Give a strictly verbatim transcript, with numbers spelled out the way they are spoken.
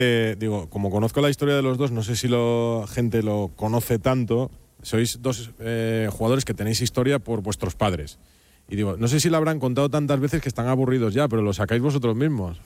Eh, digo, como conozco la historia de los dos, no sé si la gente lo conoce tanto. Sois dos eh, jugadores que tenéis historia por vuestros padres. Y digo, no sé si lo habrán contado tantas veces que están aburridos ya, pero lo sacáis vosotros mismos.